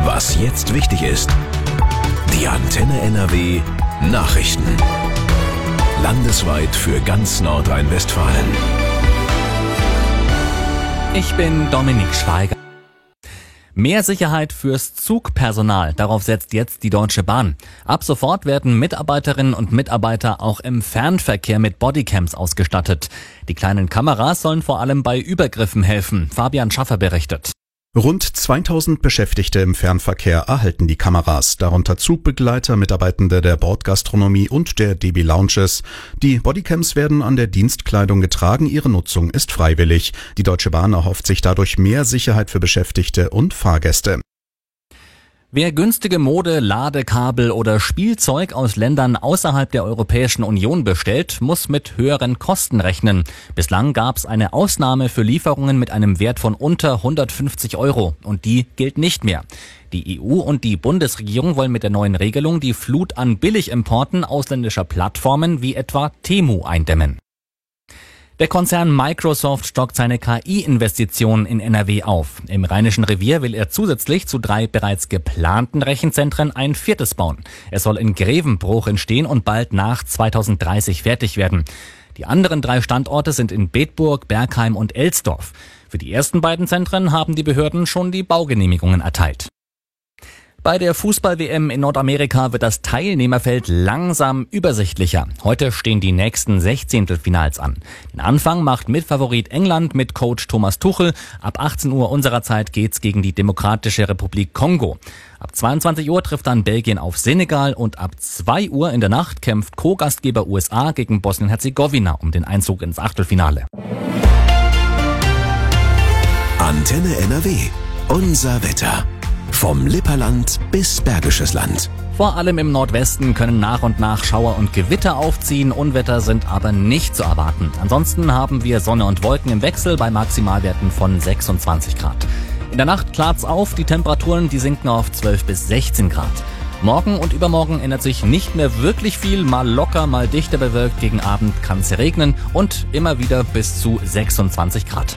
Was jetzt wichtig ist. Die Antenne NRW Nachrichten. Landesweit für ganz Nordrhein-Westfalen. Ich bin Dominik Schweiger. Mehr Sicherheit fürs Zugpersonal, darauf setzt jetzt die Deutsche Bahn. Ab sofort werden Mitarbeiterinnen und Mitarbeiter auch im Fernverkehr mit Bodycams ausgestattet. Die kleinen Kameras sollen vor allem bei Übergriffen helfen. Fabian Schaffer berichtet. Rund 2000 Beschäftigte im Fernverkehr erhalten die Kameras, darunter Zugbegleiter, Mitarbeitende der Bordgastronomie und der DB Lounges. Die Bodycams werden an der Dienstkleidung getragen, ihre Nutzung ist freiwillig. Die Deutsche Bahn erhofft sich dadurch mehr Sicherheit für Beschäftigte und Fahrgäste. Wer günstige Mode, Ladekabel oder Spielzeug aus Ländern außerhalb der Europäischen Union bestellt, muss mit höheren Kosten rechnen. Bislang gab es eine Ausnahme für Lieferungen mit einem Wert von unter 150 € und die gilt nicht mehr. Die EU und die Bundesregierung wollen mit der neuen Regelung die Flut an Billigimporten ausländischer Plattformen wie etwa Temu eindämmen. Der Konzern Microsoft stockt seine KI-Investitionen in NRW auf. Im Rheinischen Revier will er zusätzlich zu 3 bereits geplanten Rechenzentren ein 4. bauen. Es soll in Grevenbruch entstehen und bald nach 2030 fertig werden. Die anderen 3 Standorte sind in Bedburg, Bergheim und Elsdorf. Für die ersten beiden Zentren haben die Behörden schon die Baugenehmigungen erteilt. Bei der Fußball-WM in Nordamerika wird das Teilnehmerfeld langsam übersichtlicher. Heute stehen die nächsten 16. an. Den Anfang macht Mitfavorit England mit Coach Thomas Tuchel. Ab 18 Uhr unserer Zeit geht's gegen die Demokratische Republik Kongo. Ab 22 Uhr trifft dann Belgien auf Senegal und ab 2 Uhr in der Nacht kämpft Co-Gastgeber USA gegen Bosnien-Herzegowina um den Einzug ins Achtelfinale. Antenne NRW. Unser Wetter. Vom Lipperland bis Bergisches Land. Vor allem im Nordwesten können nach und nach Schauer und Gewitter aufziehen. Unwetter sind aber nicht zu erwarten. Ansonsten haben wir Sonne und Wolken im Wechsel bei Maximalwerten von 26 Grad. In der Nacht klart's auf, die Temperaturen die sinken auf 12 bis 16 Grad. Morgen und übermorgen ändert sich nicht mehr wirklich viel, mal locker, mal dichter bewölkt. Gegen Abend kann's regnen und immer wieder bis zu 26 Grad.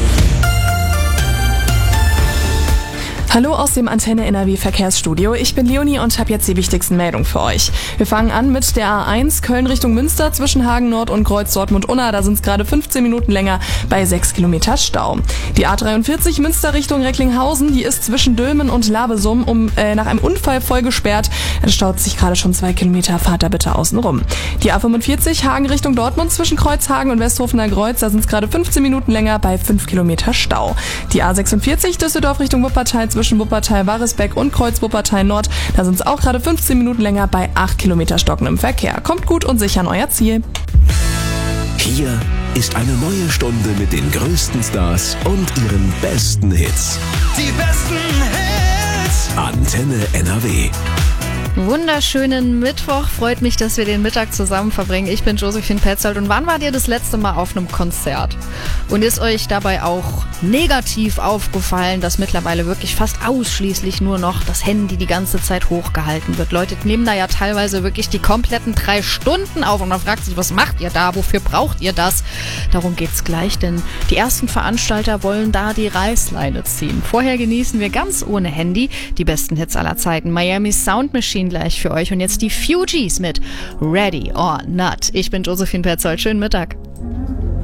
Hallo aus dem Antenne NRW Verkehrsstudio. Ich bin Leonie und habe jetzt die wichtigsten Meldungen für euch. Wir fangen an mit der A1 Köln Richtung Münster zwischen Hagen Nord und Kreuz Dortmund-Unna. Da sind es gerade 15 Minuten länger bei 6 Kilometer Stau. Die A43 Münster Richtung Recklinghausen, die ist zwischen Dülmen und Labesum nach einem Unfall voll gesperrt. Es staut sich gerade schon 2 Kilometer. Fahrt da bitte außen rum. Die A45 Hagen Richtung Dortmund zwischen Kreuzhagen und Westhofener Kreuz. Da sind es gerade 15 Minuten länger bei 5 Kilometer Stau. Die A46 Düsseldorf Richtung Wuppertal zwischen Wuppertal-Waresbeck und Kreuz-Wuppertal-Nord. Da sind es auch gerade 15 Minuten länger bei 8 Kilometer stockendem Verkehr. Kommt gut und sicher an euer Ziel. Hier ist eine neue Stunde mit den größten Stars und ihren besten Hits. Die besten Hits. Antenne NRW. Wunderschönen Mittwoch. Freut mich, dass wir den Mittag zusammen verbringen. Ich bin Josephine Petzold. Und wann wart ihr das letzte Mal auf einem Konzert? Und ist euch dabei auch negativ aufgefallen, dass mittlerweile wirklich fast ausschließlich nur noch das Handy die ganze Zeit hochgehalten wird? Leute nehmen da ja teilweise wirklich die kompletten 3 Stunden auf und man fragt sich, was macht ihr da? Wofür braucht ihr das? Darum geht's gleich, denn die ersten Veranstalter wollen da die Reißleine ziehen. Vorher genießen wir ganz ohne Handy die besten Hits aller Zeiten. Miami Sound Machine gleich für euch und jetzt die Fugees mit Ready or Not. Ich bin Josephine Petzold. Schönen Mittag.